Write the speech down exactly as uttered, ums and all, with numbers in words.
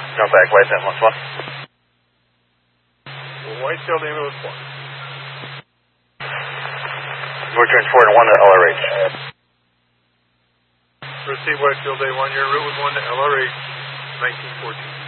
Jump back, White ambulance one. Whitetail ambulance one. Return four and one to L R H. Receive Whitetail day one, your route was one to L R H, nineteen fourteen.